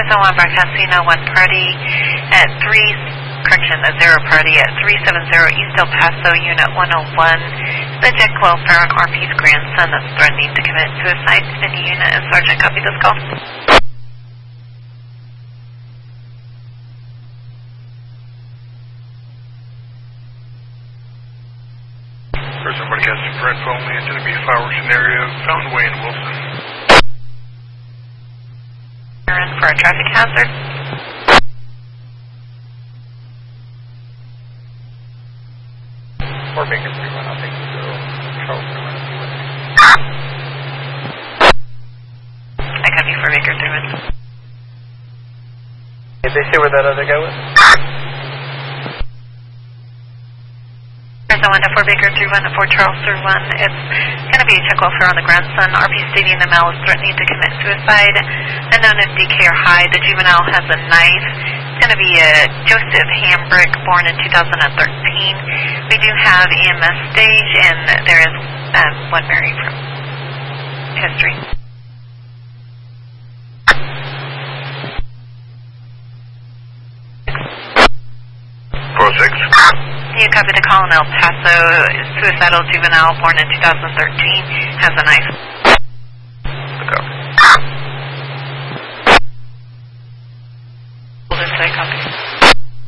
Paso on broadcasting a 1 party at 0 party at 370 East El Paso, Unit 101. Subject welfare on RP's grandson that's threatening to commit suicide. Any unit and Sergeant, copy this call. Person broadcasting for info only. It's going to be a fireworks scenario, Fountain Way in Wilson. For a traffic hazard. Or Baker 31, I'll take you to Charles River. I copy for Baker 31. Did they say where that other guy was? There's a 1 to 4 Baker 31 to 4 Charles 31. It's going to be a check welfare on the grandson. RP stating the male is threatening to commit suicide. Unknown MDK or high. The juvenile has a knife. It's going to be a Joseph Hambrick, born in 2013. We do have EMS stage, and there is one married from history. 406. You copy the call in El Paso. Suicidal juvenile, born in 2013, has a knife.